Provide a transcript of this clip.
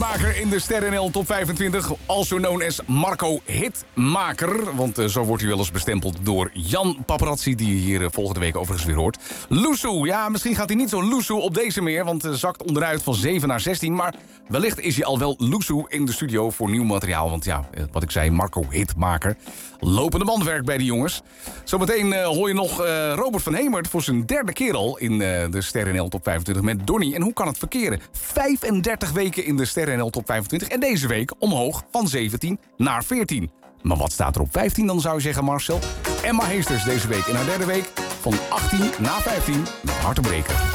hitmaker in de Ster.nl Top 25. Also known as Marco Hitmaker. Want zo wordt hij wel eens bestempeld door Jan Paparazzi, die hier volgende week overigens weer hoort. Loesoe, ja, misschien gaat hij niet zo loesoe op deze meer, want zakt onderuit van 7 naar 16. Maar wellicht is hij al wel loesoe in de studio voor nieuw materiaal. Want ja, wat ik zei, Marco Hitmaker. Lopende bandwerk bij die jongens. Zometeen hoor je nog Robert van Hemert voor zijn derde keer al in de Ster.nl Top 25 met Donnie. En hoe kan het verkeren? 35 weken in de Ster.nl Top 25 en deze week omhoog van 17 naar 14. Maar wat staat er op 15 dan, zou je zeggen, Marcel? Emma Heesters deze week in haar derde week van 18 naar 15 met Hartenbreker.